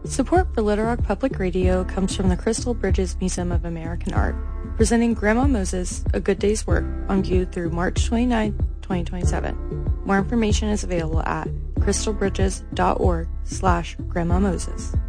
Support for Little Rock Public Radio comes from the Crystal Bridges Museum of American Art, presenting Grandma Moses, A Good Day's Work, on view through March 29, 2027. More information is available at crystalbridges.org/grandmamoses.